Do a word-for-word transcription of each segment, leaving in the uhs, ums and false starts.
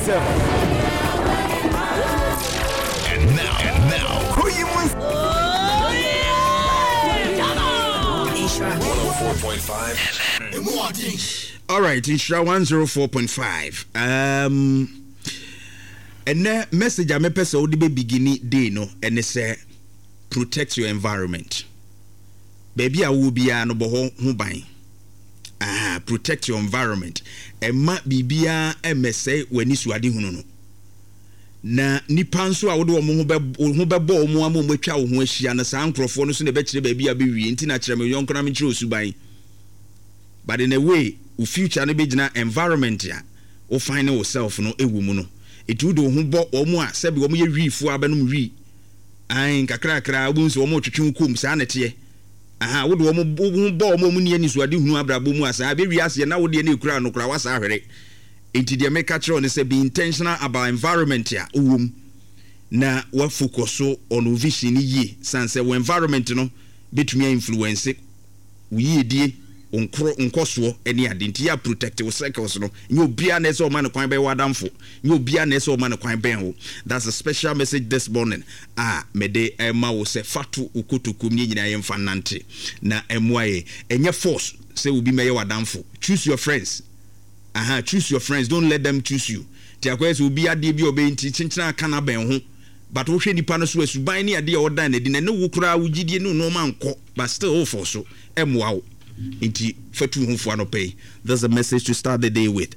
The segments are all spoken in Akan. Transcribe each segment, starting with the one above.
seven. And now, and now, who you want? Oh, yeah! Come on! one oh four point five. All right, Ishra one oh four point five. Um, and the message I'm a person who be beginning day no, and they say protect your environment. Baby, I will be an obo who buy. Ah, protect your environment. And ma bibia M S A when you are no. Na nipa nso a wo de wo ho be ho be bo mo am mo twa wo ho ahia na san krofo no so na be kire baby a be wi nti na kire me yonko na me kire osuban. But in a way, u future no be gina environment ya, o find yourself no ewu mu no. Etu do ho bo o mu a se be o mu ye wifu abanum wi. Ai kakra kakra bu nso o mu twetwe kum sa na te. Aha, wo de o mu bo o mu mu ne ani so ade hunu abrabo mu asa be wi ase na wo de na ekura no kura wasa ahwere. Enti de make catch on say be intentional about environment ya uwum na wa focus on vision ye san say environment no betumi influence we die onkro nkoso eni adenti ya protect your circles no nyo bia na so man kwan be wadamfo nyo bia na so man kwan ben ho. That's a special message this morning. Ah me de ema wo se fatu ukotokum ni nyina yemfa nante na emwaye enye force say obi meye wadamfo. Choose your friends. Aha, choose your friends, don't let them choose you. Ti akwese obi ade bi obe nti chinchina kana ben ho. But wo hwe nipa no so asuban ne ade o dan na di na ne wo kura wo gidie no no man ko, but still ho for so emwa wo. Inti fatu ho fo anope. There's a message to start the day with.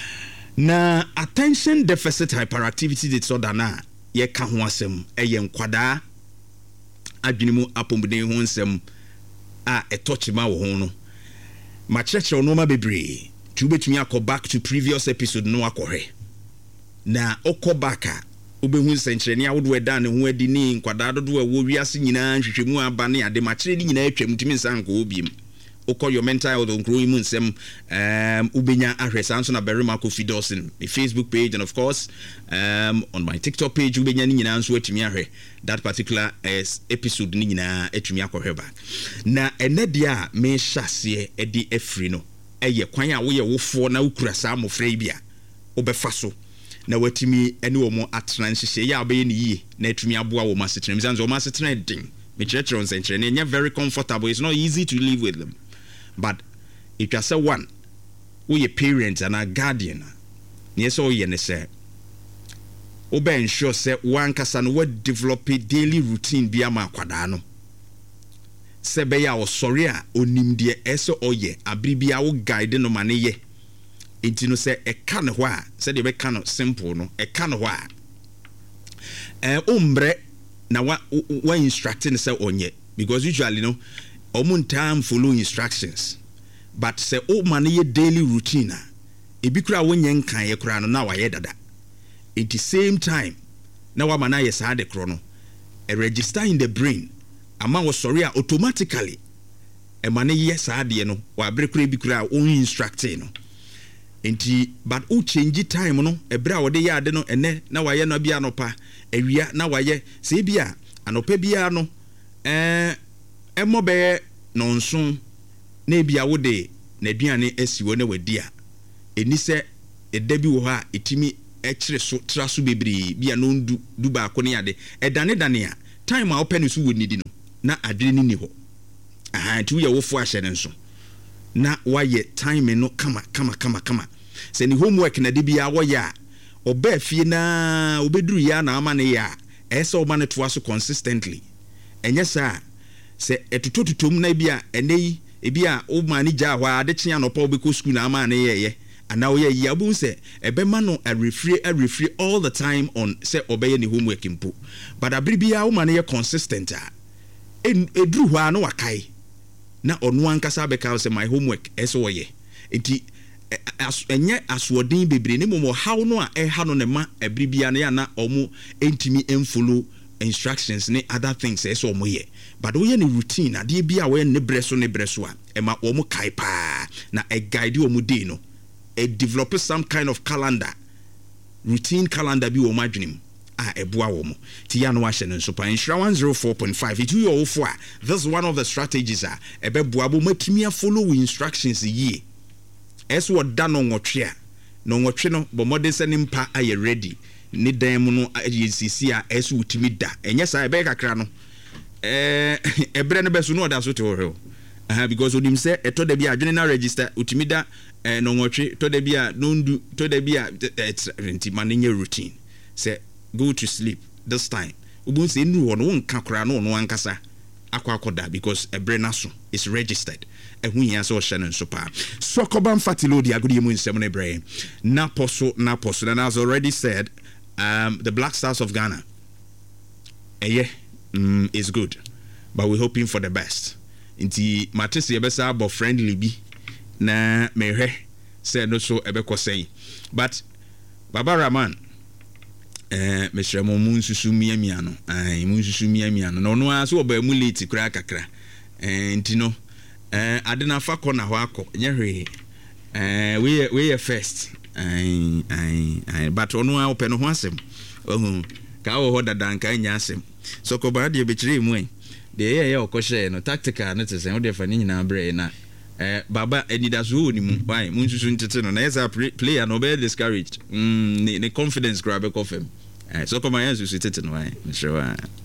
Na attention deficit hyperactivity disorder na ye ka ho asem eye nkwada adwenimu apomuden ho nsem a etochima wo ho no. Ma cheche no ma bebre. To betumi akọ back to previous episode no akọhwe na okọ back a obehu senkyerene a wodo eda ne ho adi ni nkwada dodo a wo wiase nyina hwehwemu aba ne ade makyere ni nyina atwam timi nsan ko obiem okọ your mental health nkro imu nsem um ubenya ahwesa nso na Berima Kofi Dawson my Facebook page and of course um on my TikTok page ubenya ni nyina nso atumi ahwe that particular uh, episode ni nyina atumi akọhwe back na enede a me hyase e de afri no eye kwan a wo ye wofo na ukura sa mofra bia obefa so na watimi ene wo mo atran hihye ya abaye ne yie na atumi aboa wo masetran mizanzo wo masetran din me church on centre na nya very comfortable. It's not easy to live with them, but if you say one wo ye parents and a guardian yes o ye ne say obe ensure say one kasa no we develop a daily routine bia ma kwada no sebe ya wo sori a onimde eso oye abribia wo guide no mane ye enti no se e ka ne ho a se de be ka no simple no e ka ne ho a eh umbre na wa wa instructing say onye because usually no omun time follow instructions but se o mane ye daily routine a ebi kura wo nyen kan ye kura no na wa ye dada at the same time na wa mana ye sa de kro no e register in the brain ama wo sorry automatically e mane yes ade no wa brekure bi kura o instructing no enti but o change time no e bra wo de ya ade no ene na wa ye no bia no pa awia na wa ye se bia anopa bia no eh emo be no nso na bia wo de na aduane asiwo na wadi a eni se eda bi wo ha etimi e kire so traso bebri bia no ndu du ba ko ne ade e dane dane a time a open so wo nidi no na adwene ni ho aha tu ye wofo ahye ne nso na waye time no kama kama kama kama se ni homework na de bia wo ya oba fie na obeduru ya na ama ne ya ese oba ne to aso consistently enye sa se etutotutom na bia enei e bia o mani ja hwa ade kye anopa obeko school na ama ne ye ye ana wo ye ya bu se ebe ma no a refree a refree all the time on se obeye ni homework impo but abribia o mani ye consistent a edru hwa no wakai na onu ankasa beka say my homework eso ye enti enye aswodin bebre ne momo how no a e ha no ne ma abribia na ya na omo entimi enfollow instructions ne other things eso omo ye but wo ye ne routine ade bia wo ye ne breso ne breso a e ma omo kai pa na e guide omo day no e develop some kind of calendar routine calendar bi wo madwenim a eboa wo mo ti ya no ahye no so pa insura one oh four point five it you all for this one of the strategies a ebeboa bo matimi follow instructions ye eso da no nwotwe a no nwotwe no bo modern se nimpa aye ready ni dan mu no ayesisi a esu utimi da enye sa ebe kakra no eh ebre no beso no oda so te wo uh, because onim se eto da bia adwene na register utimi da eh, no nwotwe to da bia no ndu to da bia enti manenye routine say go to sleep this time ubun se nu wo no wonka kra no no ankasa akwa akoda because ebre na so is registered ehun ya so hye no so pa so koban fatilo di agudi mu nsem no ebre na poso na poso and as already said um the Black Stars of Ghana eh yeah mm, is good but we're hoping for the best inti matese ebesa abo friendly bi na mehwe say no so ebekọ say but Baba Rahman eh mesre mo mun susu miamia no ai mun susu miamia no no no aso oba mu late kra kakra eh ntino eh ade na fa kọ na ho akọ nyehwe eh we we first ai ai ai but ono a open ho asem ohun ka wo ho dadan ka nya asem so ko ba de be kire mu en de ye ye okọhye no tactical no tese wo de fa ni nyina bre na eh baba enida so oni mu why mun susu ntete no na yes player no be discouraged mm the confidence grab e kofem eh so ko ma yes susu tete no why sure